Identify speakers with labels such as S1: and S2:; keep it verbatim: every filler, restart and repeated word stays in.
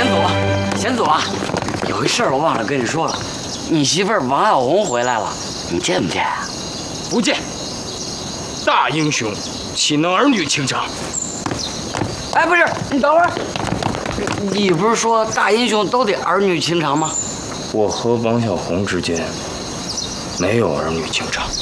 S1: 贤祖，贤祖啊，有一事儿我忘了跟你说了，你媳妇儿王小红回来了，你见不见啊？
S2: 不见。大英雄岂能儿女情长？
S1: 哎，不是，你等会儿，你不是说大英雄都得儿女情长吗？
S2: 我和王小红之间没有儿女情长。